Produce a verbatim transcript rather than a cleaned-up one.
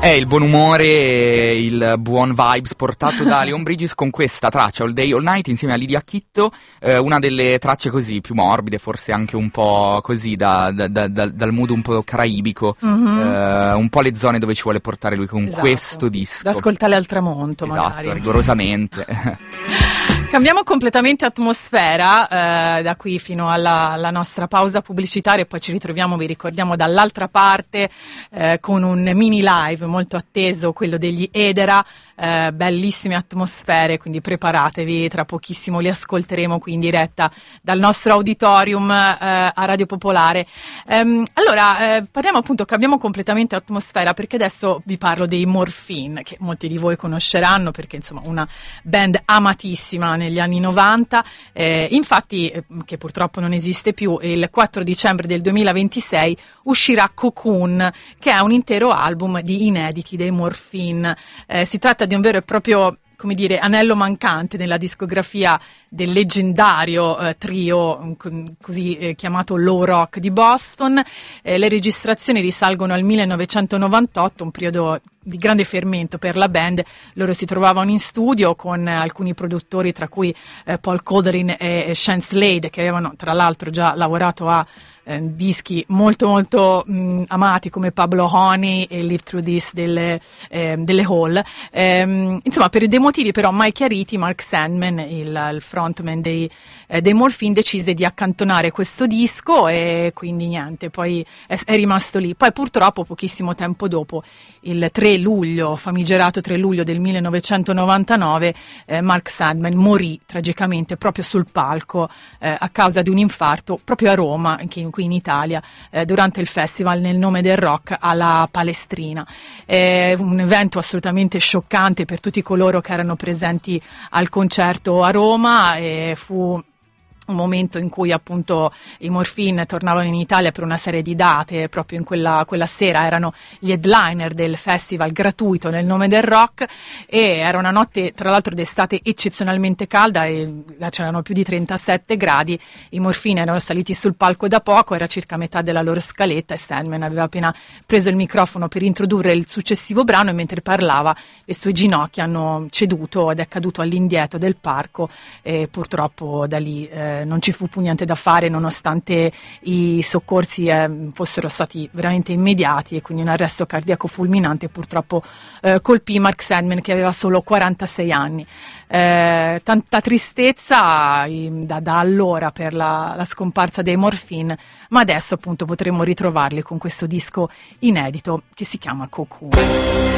È il buon umore, il buon vibes portato da Leon Bridges con questa traccia All Day All Night insieme a Lydia Kitto, eh, una delle tracce così più morbide, forse anche un po' così da, da, da, da, dal mood un po' caraibico, mm-hmm. eh, un po' le zone dove ci vuole portare lui con esatto. questo disco. Da ascoltare al tramonto, esatto, magari. rigorosamente. Cambiamo completamente atmosfera, eh, da qui fino alla, alla nostra pausa pubblicitaria e poi ci ritroviamo, vi ricordiamo, dall'altra parte eh, con un mini live molto atteso, quello degli Edera, eh, bellissime atmosfere, quindi preparatevi, tra pochissimo li ascolteremo qui in diretta dal nostro auditorium eh, a Radio Popolare. Ehm, allora, eh, parliamo appunto, cambiamo completamente atmosfera perché adesso vi parlo dei Morphine, che molti di voi conosceranno perché insomma una band amatissima negli anni novanta, eh, infatti eh, che purtroppo non esiste più. Il quattro dicembre del duemilaventisei uscirà Cocoon, che è un intero album di inediti dei Morphine. Eh, si tratta di un vero e proprio, come dire, anello mancante nella discografia del leggendario eh, trio c- così eh, chiamato Low Rock di Boston. Eh, le registrazioni risalgono al millenovecentonovantotto, un periodo di grande fermento per la band. Loro si trovavano in studio con eh, alcuni produttori, tra cui eh, Paul Codarin e, e Shane Slade, che avevano tra l'altro già lavorato a Eh, dischi molto molto mh, amati come Pablo Honey e Live Through This delle, eh, delle Hall. Ehm, insomma, per dei motivi però mai chiariti, Mark Sandman, il, il frontman dei, eh, dei Morphine, decise di accantonare questo disco e quindi niente, poi è, è rimasto lì. Poi purtroppo pochissimo tempo dopo, il tre luglio, famigerato tre luglio del millenovecentonovantanove, eh, Mark Sandman morì tragicamente proprio sul palco eh, a causa di un infarto proprio a Roma, che in qui in Italia, eh, durante il festival Nel nome del rock alla Palestrina. È un evento assolutamente scioccante per tutti coloro che erano presenti al concerto a Roma, e fu un momento in cui appunto i Morphine tornavano in Italia per una serie di date. Proprio in quella, quella sera erano gli headliner del festival gratuito Nel nome del rock, e era una notte tra l'altro d'estate eccezionalmente calda e c'erano più di trentasette gradi. I Morphine erano saliti sul palco da poco, era circa metà della loro scaletta e Sandman aveva appena preso il microfono per introdurre il successivo brano e mentre parlava le sue ginocchia hanno ceduto ed è caduto all'indietro del palco, e purtroppo da lì eh, non ci fu più niente da fare, nonostante i soccorsi eh, fossero stati veramente immediati, e quindi un arresto cardiaco fulminante purtroppo eh, colpì Mark Sandman, che aveva solo quarantasei anni. Eh, tanta tristezza eh, da, da allora per la, la scomparsa dei Morphine, ma adesso appunto potremo ritrovarli con questo disco inedito che si chiama Cocoon.